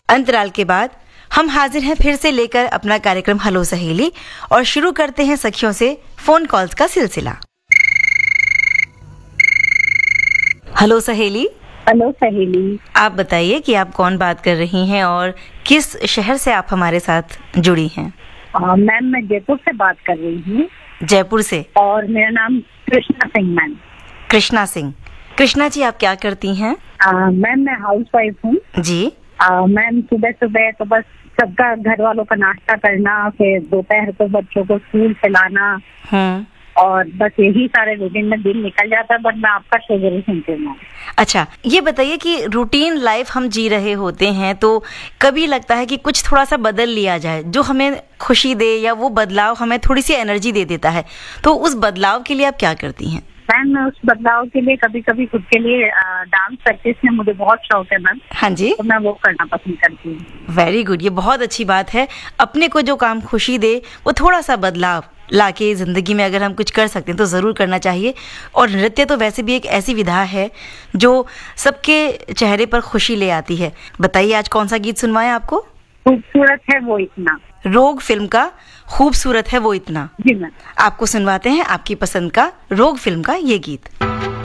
अंतराल के बाद हम हाजिर हैं फिर से लेकर अपना कार्यक्रम हेलो सहेली और शुरू करते हैं सखियों से फोन कॉल्स का सिलसिला। हेलो सहेली। हेलो सहेली। आप बताइए कि आप कौन बात कर रही हैं और किस शहर से आप हमारे साथ जुड़ी हैं? मैम मैं जयपुर से बात कर रही हूँ। जयपुर से? और मेरा नाम कृष्णा सिंह मैम। कृष्णा सिंह। कृष्णा जी आप क्या करती हैं? मैम मैं हाउस वाइफ हूँ जी। मैम सुबह सुबह तो बस सबका घर वालों का नाश्ता करना, फिर दोपहर को बच्चों को स्कूल से लाना और बस यही सारे रूटीन में दिन निकल जाता है। बट मैं आपका शो जरूर सुनती हूँ। अच्छा, ये बताइए कि रूटीन लाइफ हम जी रहे होते हैं तो कभी लगता है कि कुछ थोड़ा सा बदल लिया जाए जो हमें खुशी दे, या वो बदलाव हमें थोड़ी सी एनर्जी दे देता है, तो उस बदलाव के लिए आप क्या करती हैं? मैम मैं उस बदलाव के लिए कभी कभी खुद के लिए डांस प्रैक्टिस में मुझे बहुत शौक है मैम। हाँ जी। तो मैं वो करना पसंद करती हूँ। वेरी गुड, ये बहुत अच्छी बात है। अपने को जो काम खुशी दे वो थोड़ा सा बदलाव लाके जिंदगी में अगर हम कुछ कर सकते हैं तो जरूर करना चाहिए। और नृत्य तो वैसे भी एक ऐसी विधा है जो सबके चेहरे पर खुशी ले आती है। बताइए आज कौन सा गीत सुनवाएं आपको? खूबसूरत है वो इतना, रोग फिल्म का खूबसूरत है वो इतना। जी मैम। आपको सुनवाते हैं आपकी पसंद का रोग फिल्म का ये गीत।